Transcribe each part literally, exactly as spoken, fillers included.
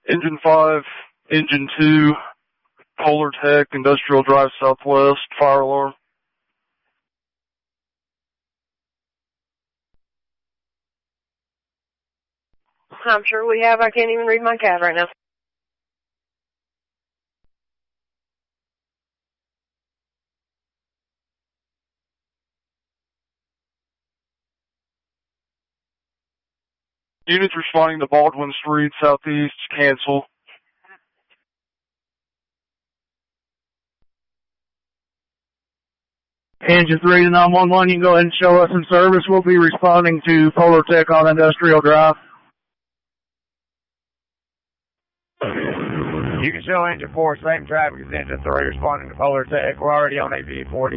Engine five, Engine two, Polar Tech, Industrial Drive Southwest, fire alarm. I'm sure we have. I can't even read my C A D right now. Units responding to Baldwin Street, Southeast, cancel. Engine three to nine one one, you can go ahead and show us in service. We'll be responding to Polar Tech on Industrial Drive. You can show engine four, same traffic as engine three, responding to Polar Tech. We're already on A V forty.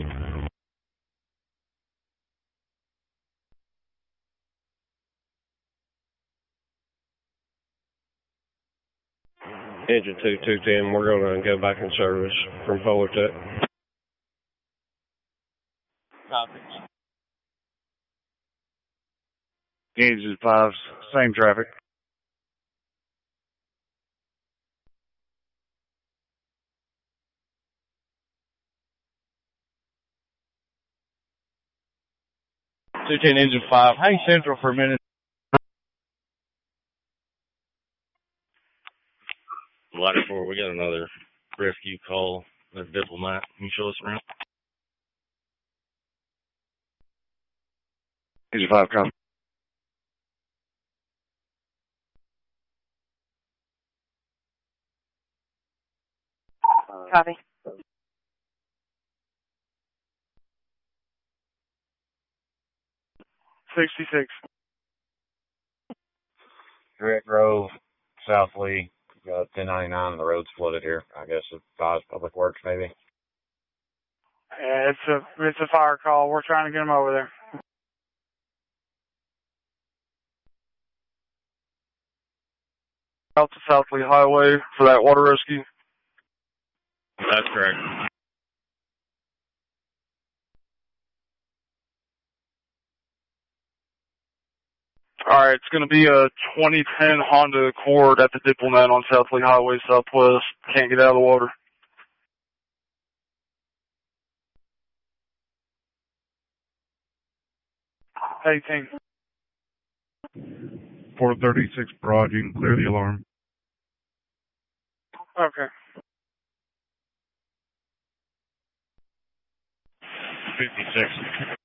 Engine two, two ten, we're going to go back in service from Polar Tech. Copy. Engine five, same traffic. two ten, Engine five, hang central for a minute. Ladder four, we got another rescue call. That's Diplomat. Can you show us around? Engine five, come. Copy. sixty-six. Direct Grove, South Lee. Got ten ninety-nine and the road's flooded here. I guess it's Fives Public Works, maybe. Yeah, it's a it's a fire call. We're trying to get them over there. Out to South Lee Highway for that water rescue. That's correct. Alright, it's going to be a twenty ten Honda Accord at the Diplomat on South Lee Highway Southwest. Can't get out of the water. eighteen. four thirty-six Broad, you can clear the alarm. Okay. fifty-six.